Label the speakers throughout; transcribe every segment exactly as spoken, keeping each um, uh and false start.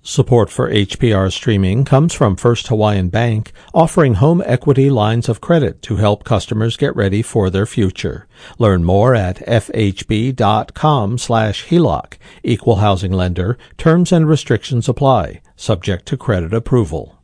Speaker 1: Support for H P R streaming comes from First Hawaiian Bank, offering home equity lines of credit to help customers get ready for their future. Learn more at fhb.com slash HELOC. Equal housing lender. Terms and restrictions apply. Subject to credit approval.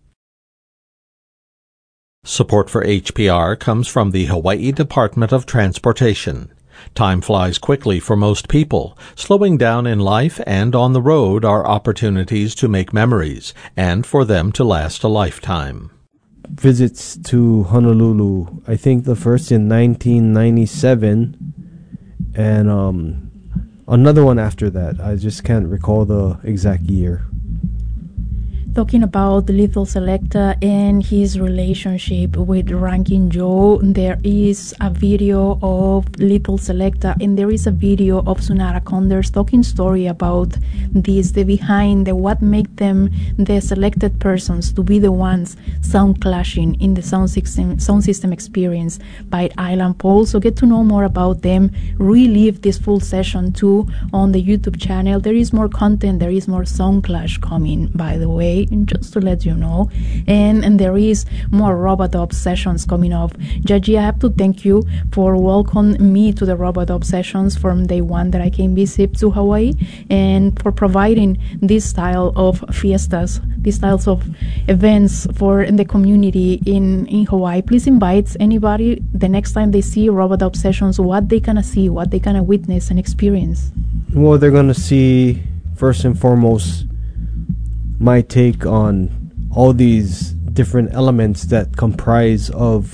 Speaker 1: Support for H P R comes from the Hawaii Department of Transportation. Time flies quickly for most people. Slowing down in life and on the road are opportunities to make memories and for them to last a lifetime.
Speaker 2: Visits to Honolulu, I think the first in nineteen ninety-seven, and um, another one after that. I just can't recall the exact year.
Speaker 3: Talking about Lethal Selecta and his relationship with Ranking Joe, there is a video of Lethal Selecta and there is a video of Sunara Conders talking story about this, the behind, the what make them the selected persons to be the ones sound clashing in the sound system, sound system experience by Island Pole. So get to know more about them, relive this full session too on the YouTube channel. There is more content, there is more sound clash coming, by the way, just to let you know, and and there is more Robodub sessions coming up. Jaji, I have to thank you for welcoming me to the Robodub sessions from day one that I came visit to Hawaii, and for providing this style of fiestas, these styles of events for the community in in Hawaii. Please invite anybody the next time they see Robodub sessions, what they gonna see, what they gonna witness and experience.
Speaker 2: Well, they're gonna see first and foremost my take on all these different elements that comprise of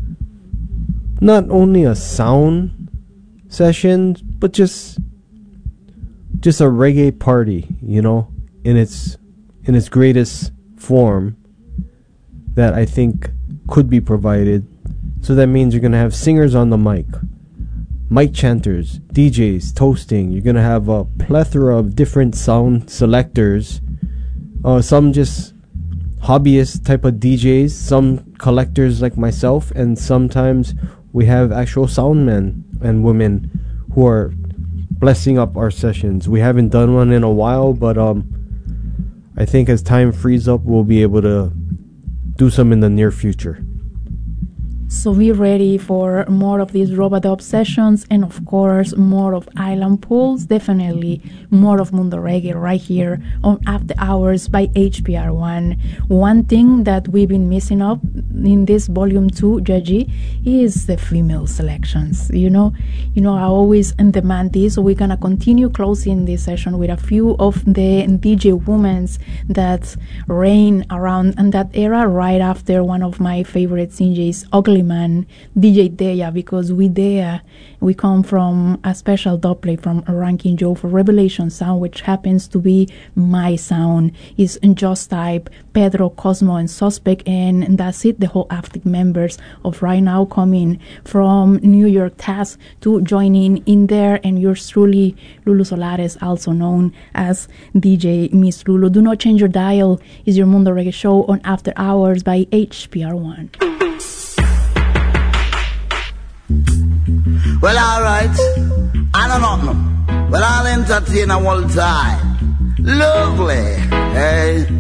Speaker 2: not only a sound session, but just just a reggae party, you know, in its in its greatest form that I think could be provided. So that means you're gonna have singers on the mic, mic chanters, D Js, toasting. You're gonna have a plethora of different sound selectors. Uh, some just hobbyist type of D Js, some collectors like myself, and sometimes we have actual sound men and women who are blessing up our sessions. We haven't done one in a while, but um, I think as time frees up, we'll be able to do some in the near future.
Speaker 3: So be ready for more of these Robodub sessions, and of course more of Island Pools, definitely more of Mundo Reggae right here on After Hours by H P R one. One thing that we've been missing up in this volume two, Jaji, is the female selections. You know, you know I always demand this, so we're gonna continue closing this session with a few of the D J women that reign around in that era, right after one of my favorite D Js, Ugly Man, D J Deya, because we there we come from a special dub play from Ranking Joe for Revelation Sound, which happens to be my sound. Is Just Type, Pedro, Cosmo, and Suspect, and that's it. The whole active members of right now coming from New York Task to joining in there, and yours truly, Lulu Solares, also known as D J Miss Lulu. Do not change your dial. Is your Mundo Reggae show on After Hours by H P R one.
Speaker 4: Well, alright, I don't know. Well, I'll entertain a whole time. Lovely, hey.